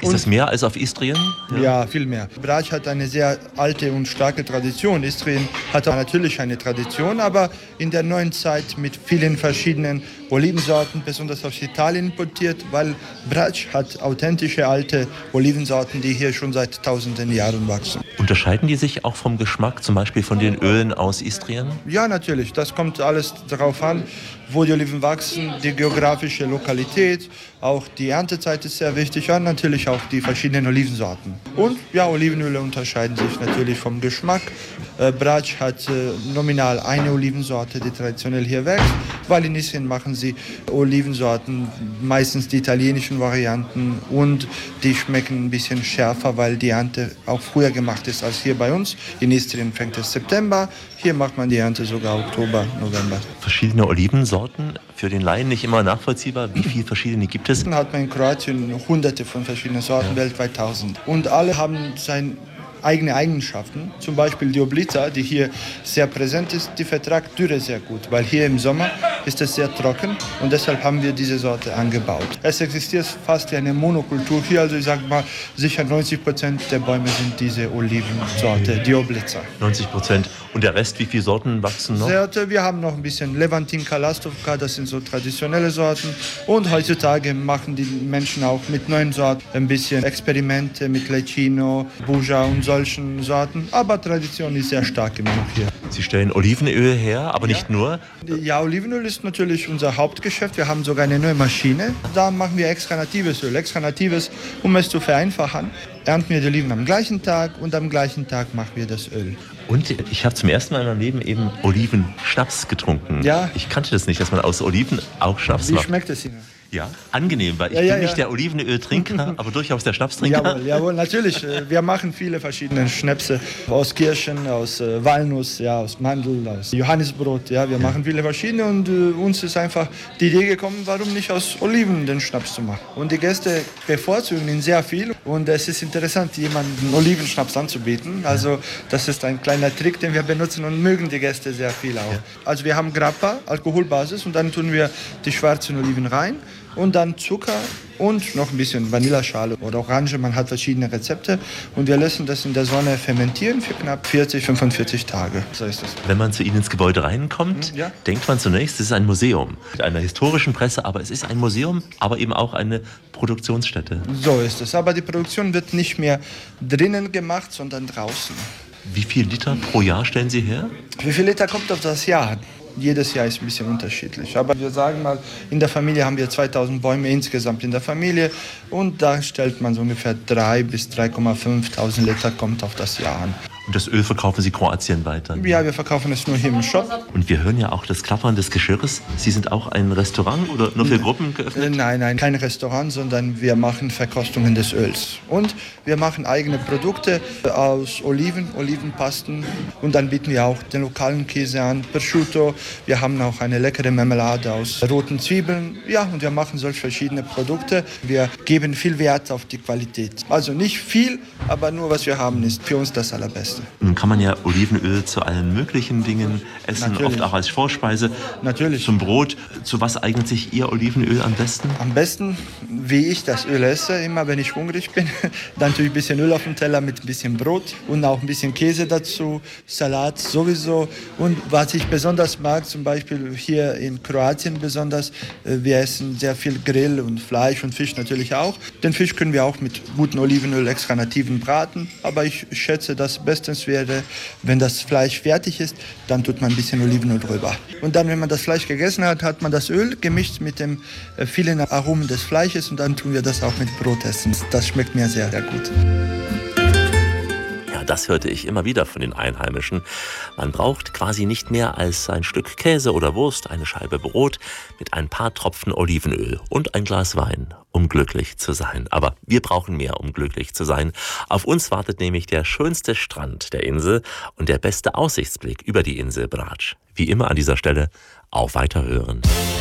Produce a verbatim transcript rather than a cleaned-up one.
Ist das mehr als auf Istrien? Ja, ja, viel mehr. Brač hat eine sehr alte und starke Tradition. Istrien hat natürlich eine Tradition, aber in der neuen Zeit mit vielen verschiedenen Olivensorten, besonders aus Italien importiert, weil Brač hat authentische alte Olivensorten, die hier schon seit tausenden Jahren wachsen. Unterscheiden die sich auch vom Geschmack, zum Beispiel von den Ölen aus Istrien? Ja, natürlich. Das kommt alles darauf an, wo die Oliven wachsen, die geografische Lokalität, auch die Erntezeit ist sehr wichtig und natürlich auch die verschiedenen Olivensorten. Und ja, Olivenöle unterscheiden sich natürlich vom Geschmack. Äh, Brač hat äh, nominal eine Olivensorte, die traditionell hier wächst, weil in Istrien machen sie Olivensorten, meistens die italienischen Varianten und die schmecken ein bisschen schärfer, weil die Ernte auch früher gemacht ist als hier bei uns. In Istrien fängt es September, hier macht man die Ernte sogar Oktober, November. Verschiedene Olivensorten, für den Laien nicht immer nachvollziehbar. Wie viele verschiedene gibt es? Dann hat man in Kroatien hunderte von verschiedenen Sorten, ja. Weltweit tausend. Und alle haben sein eigene Eigenschaften. Zum Beispiel die Oblica, die hier sehr präsent ist, die verträgt Dürre sehr gut, weil hier im Sommer ist es sehr trocken und deshalb haben wir diese Sorte angebaut. Es existiert fast wie eine Monokultur hier, also ich sage mal, sicher neunzig Prozent der Bäume sind diese Olivensorte, die Oblica. neunzig Prozent. Und der Rest, wie viele Sorten wachsen noch? Wir haben noch ein bisschen Levantinka, Lastovka, das sind so traditionelle Sorten. Und heutzutage machen die Menschen auch mit neuen Sorten ein bisschen Experimente mit Lecchino, Buja und solchen Sorten. Aber Tradition ist sehr stark immer noch hier. Sie stellen Olivenöl her, aber ja. nicht nur? Ja, Olivenöl ist natürlich unser Hauptgeschäft. Wir haben sogar eine neue Maschine. Da machen wir extra natives Öl. Extra natives, um es zu vereinfachen, ernten wir die Oliven am gleichen Tag und am gleichen Tag machen wir das Öl. Und ich habe zum ersten Mal in meinem Leben eben Olivenschnaps getrunken. Ja. Ich kannte das nicht, dass man aus Oliven auch Schnaps Wie macht. Wie schmeckt es Ihnen? Ja, angenehm, weil ich ja, ja, bin nicht ja. der Olivenöltrinker, aber durchaus der Schnapstrinker. Jawohl, jawohl, natürlich. Wir machen viele verschiedene Schnäpse aus Kirschen, aus äh, Walnuss, ja, aus Mandel, aus Johannisbrot. Ja, wir ja. machen viele verschiedene und äh, uns ist einfach die Idee gekommen, warum nicht aus Oliven den Schnaps zu machen. Und die Gäste bevorzugen ihn sehr viel und es ist interessant, jemanden Olivenschnaps anzubieten. Also das ist ein kleiner Trick, den wir benutzen und mögen die Gäste sehr viel auch. Ja. Also wir haben Grappa, Alkoholbasis und dann tun wir die schwarzen Oliven rein. Und dann Zucker und noch ein bisschen Vanilleschale oder Orange. Man hat verschiedene Rezepte und wir lassen das in der Sonne fermentieren für knapp vierzig, fünfundvierzig Tage. So ist es. Wenn man zu Ihnen ins Gebäude reinkommt, ja. denkt man zunächst, es ist ein Museum mit einer historischen Presse, aber es ist ein Museum, aber eben auch eine Produktionsstätte. So ist es. Aber die Produktion wird nicht mehr drinnen gemacht, sondern draußen. Wie viel Liter pro Jahr stellen Sie her? Wie viel Liter kommt auf das Jahr? Jedes Jahr ist ein bisschen unterschiedlich. Aber wir sagen mal, in der Familie haben wir zweitausend Bäume insgesamt in der Familie. Und da stellt man so ungefähr drei bis drei Komma fünf Tausend Liter, kommt auf das Jahr an. Und das Öl verkaufen Sie Kroatien weiter? Ja, wir verkaufen es nur hier im Shop. Und wir hören ja auch das Klappern des Geschirres. Sie sind auch ein Restaurant oder nur für Gruppen geöffnet? Nein, nein, kein Restaurant, sondern wir machen Verkostungen des Öls. Und wir machen eigene Produkte aus Oliven, Olivenpasten. Und dann bieten wir auch den lokalen Käse an, Prosciutto. Wir haben auch eine leckere Marmelade aus roten Zwiebeln. Ja, und wir machen solch verschiedene Produkte. Wir geben viel Wert auf die Qualität. Also nicht viel, aber nur was wir haben, ist für uns das Allerbeste. Nun kann man ja Olivenöl zu allen möglichen Dingen essen, Natürlich. Oft auch als Vorspeise. Natürlich. Zum Brot. Zu was eignet sich Ihr Olivenöl am besten? Am besten, wie ich das Öl esse, immer wenn ich hungrig bin, dann tue ich ein bisschen Öl auf den Teller mit ein bisschen Brot und auch ein bisschen Käse dazu, Salat sowieso. Und was ich besonders mag, zum Beispiel hier in Kroatien besonders, wir essen sehr viel Grill und Fleisch und Fisch natürlich auch. Den Fisch können wir auch mit gutem Olivenöl extra nativen braten, aber ich schätze, das Bestens wäre, wenn das Fleisch fertig ist, dann tut man ein bisschen Olivenöl drüber. Und dann, wenn man das Fleisch gegessen hat, hat man das Öl gemischt mit den vielen Aromen des Fleisches und dann tun wir das auch mit Brot essen. Das schmeckt mir sehr, sehr gut. Das hörte ich immer wieder von den Einheimischen. Man braucht quasi nicht mehr als ein Stück Käse oder Wurst, eine Scheibe Brot mit ein paar Tropfen Olivenöl und ein Glas Wein, um glücklich zu sein. Aber wir brauchen mehr, um glücklich zu sein. Auf uns wartet nämlich der schönste Strand der Insel und der beste Aussichtsblick über die Insel Brač. Wie immer an dieser Stelle, auf Weiterhören.